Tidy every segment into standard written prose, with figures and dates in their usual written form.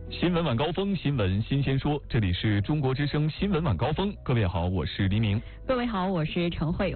新闻晚高峰，新闻新鲜说，这里是中国之声新闻晚高峰。各位好，我是黎明。 各位好，我是陈慧。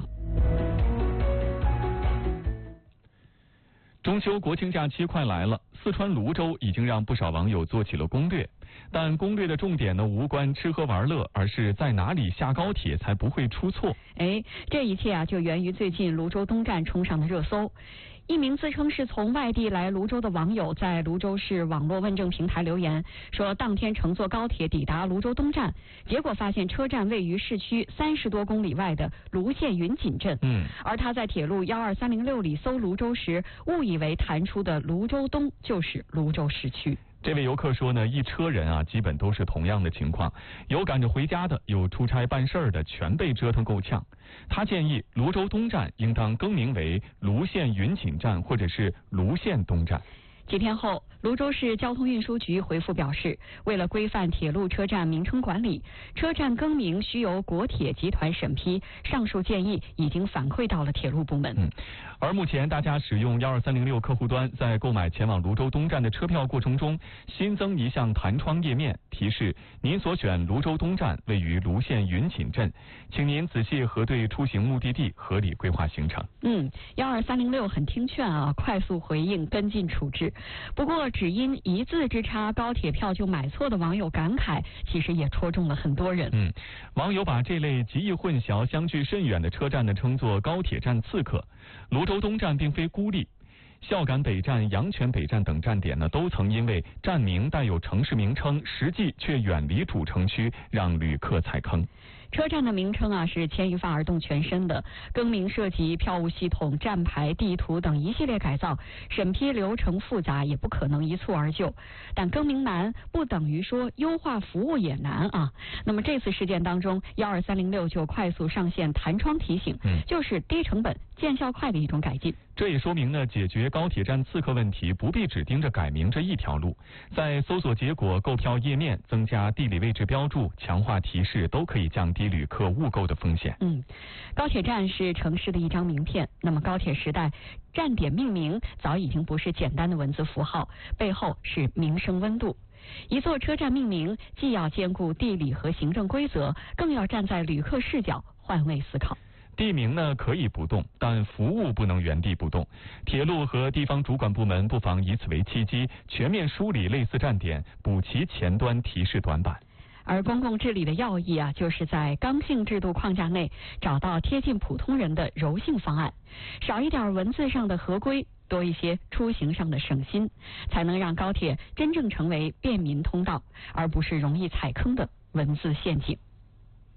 中秋国庆假期快来了，四川泸州已经让不少网友做起了攻略，但攻略的重点呢无关吃喝玩乐，而是在哪里下高铁才不会出错。 这一切就源于最近泸州东站冲上的热搜。一名自称是从外地来泸州的网友在泸州市网络问政平台留言说，当天乘坐高铁抵达泸州东站，结果发现车站位于市区30多公里外的泸县云锦镇。而他在铁路12306里搜泸州时，误以为弹出的泸州东就是泸州市区。 这位游客说呢，一车人基本都是同样的情况，有赶着回家的，有出差办事儿的，全被折腾够呛。他建议泸州东站应当更名为泸县云锦站，或者是泸县东站。 几天后，泸州市交通运输局回复表示，为了规范铁路车站名称管理，车站更名需由国铁集团审批，上述建议已经反馈到了铁路部门。 而目前大家使用12306客户端在购买前往泸州东站的车票过程中，新增一项弹窗页面，提示您所选泸州东站位于泸县云锦镇，请您仔细核对出行目的地，合理规划行程。 12306很听劝快速回应跟进处置。不过只因一字之差，高铁票就买错的网友感慨，其实也戳中了很多人。 网友把这类极易混淆、相距甚远的车站呢称作高铁站刺客。泸州东站并非孤立，孝感北站、阳泉北站等站点呢，都曾因为站名带有城市名称，实际却远离主城区，让旅客踩坑。 车站的名称是牵一发而动全身的，更名涉及票务系统、站牌、地图等一系列改造，审批流程复杂，也不可能一蹴而就。但更名难不等于说优化服务也难啊。那么这次事件当中，12306就快速上线弹窗提醒，就是低成本见效快的一种改进。 这也说明呢，解决高铁站刺客问题不必只盯着改名这一条路，在搜索结果、购票页面增加地理位置标注、强化提示，都可以降低旅客误购的风险。 高铁站是城市的一张名片，那么高铁时代，站点命名早已经不是简单的文字符号，背后是民生温度。一座车站命名既要兼顾地理和行政规则，更要站在旅客视角换位思考。 地名呢可以不动，但服务不能原地不动。铁路和地方主管部门不妨以此为契机，全面梳理类似站点，补齐前端提示短板。 而公共治理的要义就是在刚性制度框架内找到贴近普通人的柔性方案，少一点文字上的合规，多一些出行上的省心，才能让高铁真正成为便民通道，而不是容易踩坑的文字陷阱。